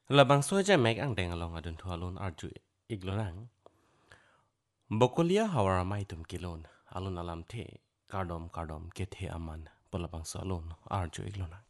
Labang soja meg ang deng along adun tu alun arju iglonang. Bokolia hawara mai tum kilon alun alam the kardom ke the aman polabang so alun arju iglonang.